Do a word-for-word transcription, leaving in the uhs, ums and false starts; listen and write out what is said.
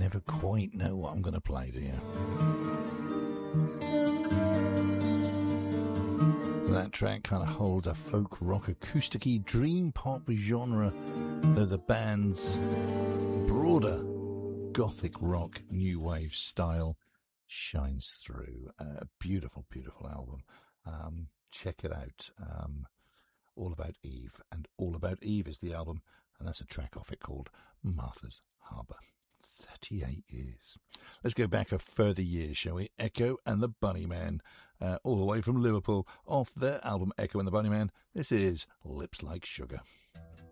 never quite know what I'm going to play, do you? That track kind of holds a folk rock acoustic-y dream pop genre, though the band's broader gothic rock new wave style shines through. A uh, beautiful, beautiful album. Um, check it out. Um, All About Eve, and All About Eve is the album, and that's a track off it called Martha's Harbour. thirty-eight years. Let's go back a further year, shall we? Echo and the Bunnymen, uh, all the way from Liverpool, off their album Echo and the Bunnymen. This is Lips Like Sugar.